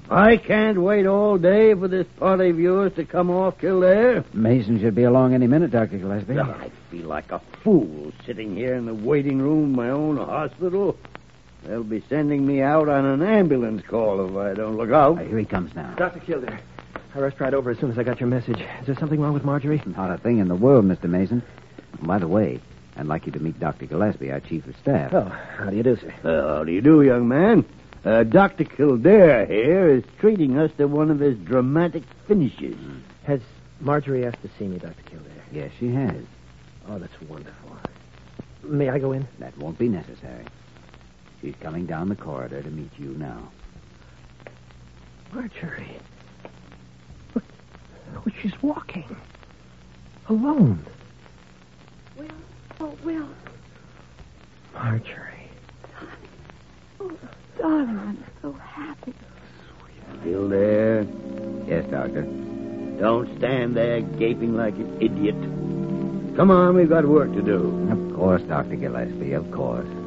I can't wait all day for this party of yours to come off Kildare. Mason should be along any minute, Dr. Gillespie. I feel like a fool sitting here in the waiting room of my own hospital. They'll be sending me out on an ambulance call if I don't look out. Here he comes now. Dr. Kildare, I rushed right over as soon as I got your message. Is there something wrong with Marjorie? Not a thing in the world, Mr. Mason. By the way, I'd like you to meet Dr. Gillespie, our chief of staff. Oh, how do you do, sir? How do you do, young man? Dr. Kildare here is treating us to one of his dramatic finishes. Has Marjorie asked to see me, Dr. Kildare? Yes, she has. Oh, that's wonderful. May I go in? That won't be necessary. She's coming down the corridor to meet you now. Marjorie. Look, she's walking. Alone. Will. Oh, Will. Marjorie. Oh, darling, I'm so happy. Kildare, Yes, Doctor. don't stand there gaping like an idiot. Come on, we've got work to do. Of course, Dr. Gillespie, of course.